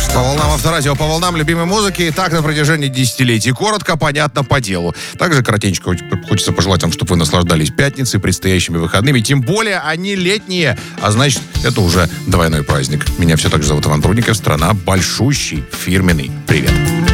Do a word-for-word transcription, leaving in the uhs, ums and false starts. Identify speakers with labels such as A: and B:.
A: По волнам Авторадио, по волнам любимой музыки. И так на протяжении десятилетий. Коротко, понятно, по делу. Также коротенько хочется пожелать вам, чтобы вы наслаждались пятницей, предстоящими выходными. Тем более они летние, а значит, это уже двойной праздник. Меня все так же зовут Иван Прудников. Страна большущий, фирменный. Привет.